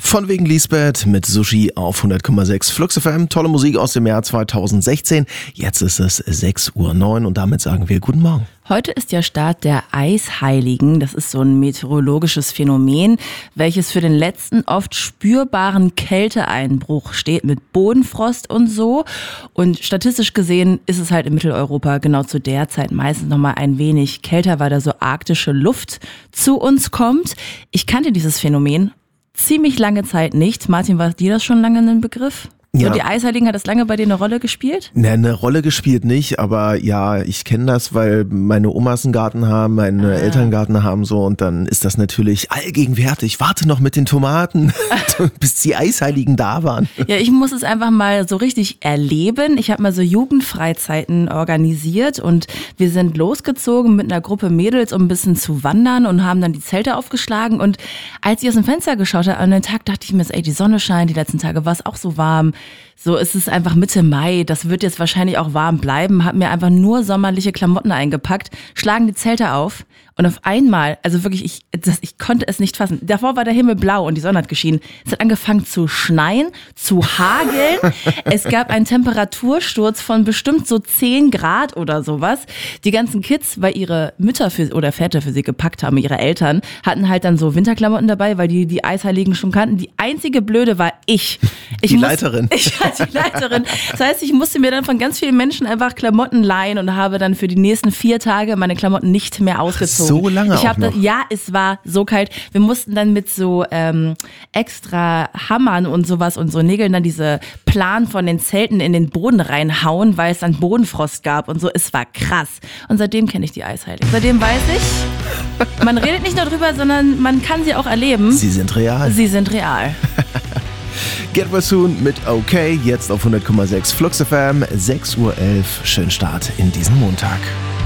Von wegen Lisbeth mit Sushi auf 100,6 Flux FM. Tolle Musik aus dem Jahr 2016. Jetzt ist es 6:09 Uhr und damit sagen wir guten Morgen. Heute ist ja Start der Eisheiligen. Das ist so ein meteorologisches Phänomen, welches für den letzten oft spürbaren Kälteeinbruch steht mit Bodenfrost und so. Und statistisch gesehen ist es halt in Mitteleuropa genau zu der Zeit meistens nochmal ein wenig kälter, weil da so arktische Luft zu uns kommt. Ich kannte dieses Phänomen ziemlich lange Zeit nicht. Martin, war dir das schon lange ein Begriff? Ja. So, die Eisheiligen, hat das lange bei dir eine Rolle gespielt? Ne, eine Rolle gespielt nicht, aber ja, ich kenne das, weil meine Omas einen Garten haben, meine Eltern einen Garten haben so und dann ist das natürlich allgegenwärtig. Warte noch mit den Tomaten, bis die Eisheiligen da waren. Ja, ich muss es einfach mal so richtig erleben. Ich habe mal so Jugendfreizeiten organisiert und wir sind losgezogen mit einer Gruppe Mädels, um ein bisschen zu wandern und haben dann die Zelte aufgeschlagen. Und als ich aus dem Fenster geschaut habe an den Tag, dachte ich mir, ey, die Sonne scheint, die letzten Tage war es auch so warm. So ist es einfach Mitte Mai, das wird jetzt wahrscheinlich auch warm bleiben, hab mir einfach nur sommerliche Klamotten eingepackt, schlagen die Zelte auf und auf einmal, also wirklich, ich konnte es nicht fassen. Davor war der Himmel blau und die Sonne hat geschienen. Es hat angefangen zu schneien, zu hageln. Es gab einen Temperatursturz von bestimmt so 10 Grad oder sowas. Die ganzen Kids, weil ihre Mütter oder Väter für sie gepackt haben, ihre Eltern, hatten halt dann so Winterklamotten dabei, weil die Eisheiligen schon kannten. Die einzige Blöde war ich. Leiterin. Ich war die Leiterin. Das heißt, ich musste mir dann von ganz vielen Menschen einfach Klamotten leihen und habe dann für die nächsten 4 Tage meine Klamotten nicht mehr ausgezogen. So lange auch noch? Ja, es war so kalt. Wir mussten dann mit so extra Hammern und sowas und so Nägeln dann diese Plan von den Zelten in den Boden reinhauen, weil es dann Bodenfrost gab und so. Es war krass. Und seitdem kenne ich die Eisheiligen. Seitdem weiß ich, man redet nicht nur drüber, sondern man kann sie auch erleben. Sie sind real. Sie sind real. Get Well Soon mit OK, jetzt auf 100,6 Flux FM, 6:11 Uhr. Schönen Start in diesen Montag.